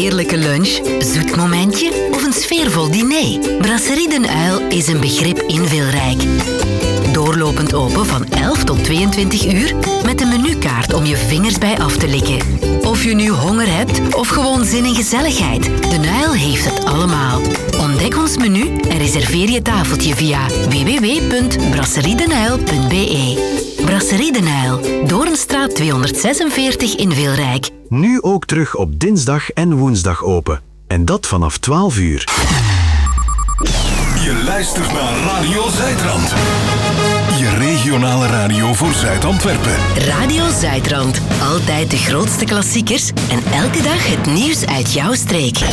heerlijke lunch, zoet momentje of een sfeervol diner? Brasserie Den Uil is een begrip inveelrijk. Doorlopend open van 11 tot 22 uur met een menukaart om je vingers bij af te likken. Of je nu honger hebt of gewoon zin in gezelligheid, Den Uil heeft het allemaal. Ontdek ons menu en reserveer je tafeltje via www.brasseriedenuil.be. Brasserie Den Uil, Doornstraat 246 in Veelrijk. Nu ook terug op dinsdag en woensdag open. En dat vanaf 12 uur. Je luistert naar Radio Zuidrand. Je regionale radio voor Zuid-Antwerpen. Radio Zuidrand. Altijd de grootste klassiekers en elke dag het nieuws uit jouw streek. 105.1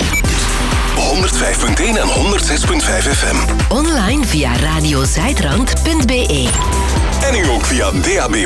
en 106.5 FM. Online via radiozuidrand.be. En nu ook via DAB+.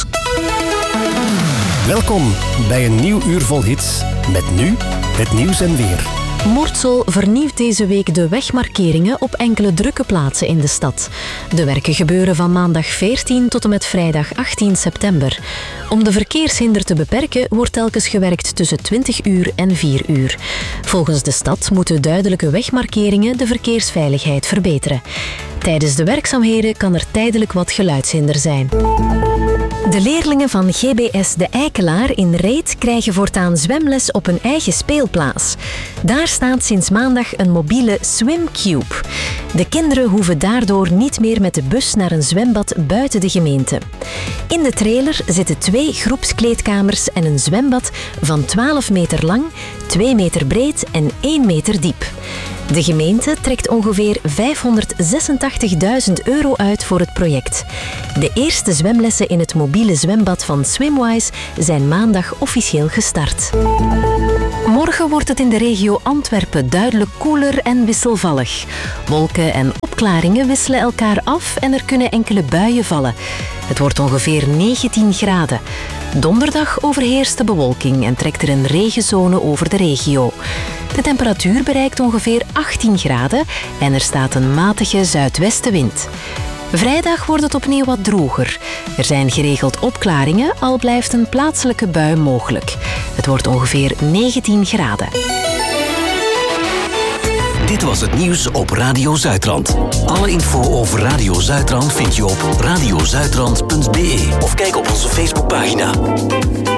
Welkom bij een nieuw uur vol hits. Met nu het nieuws en weer. Mortsel vernieuwt deze week de wegmarkeringen op enkele drukke plaatsen in de stad. De werken gebeuren van maandag 14 tot en met vrijdag 18 september. Om de verkeershinder te beperken wordt telkens gewerkt tussen 20 uur en 4 uur. Volgens de stad moeten duidelijke wegmarkeringen de verkeersveiligheid verbeteren. Tijdens de werkzaamheden kan er tijdelijk wat geluidshinder zijn. De leerlingen van GBS De Eikelaar in Reet krijgen voortaan zwemles op hun eigen speelplaats. Daar staat sinds maandag een mobiele swimcube. De kinderen hoeven daardoor niet meer met de bus naar een zwembad buiten de gemeente. In de trailer zitten 2 groepskleedkamers en een zwembad van 12 meter lang, 2 meter breed en 1 meter diep. De gemeente trekt ongeveer €586.000 uit voor het project. De eerste zwemlessen in het mobiele zwembad van Swimwise zijn maandag officieel gestart. Morgen wordt het in de regio Antwerpen duidelijk koeler en wisselvallig. Wolken en opklaringen wisselen elkaar af en er kunnen enkele buien vallen. Het wordt ongeveer 19 graden. Donderdag overheerst de bewolking en trekt er een regenzone over de regio. De temperatuur bereikt ongeveer 18 graden en er staat een matige zuidwestenwind. Vrijdag wordt het opnieuw wat droger. Er zijn geregeld opklaringen, al blijft een plaatselijke bui mogelijk. Het wordt ongeveer 19 graden. Dit was het nieuws op Radio Zuidrand. Alle info over Radio Zuidrand vind je op radiozuidrand.be of kijk op onze Facebookpagina.